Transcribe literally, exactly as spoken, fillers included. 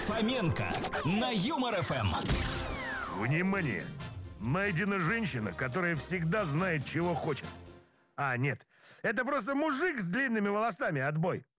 Фоменко на Юмор эф эм. Внимание! Найдена женщина, которая всегда знает, чего хочет. А, нет, это просто мужик с длинными волосами, отбой.